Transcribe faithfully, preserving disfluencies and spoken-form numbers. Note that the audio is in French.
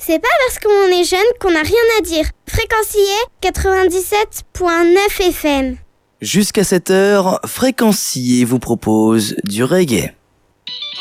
C'est pas parce qu'on est jeune qu'on n'a rien à dire. Fréquencier quatre-vingt-dix-sept point neuf F M. Jusqu'à cette heure, Fréquencier vous propose du reggae.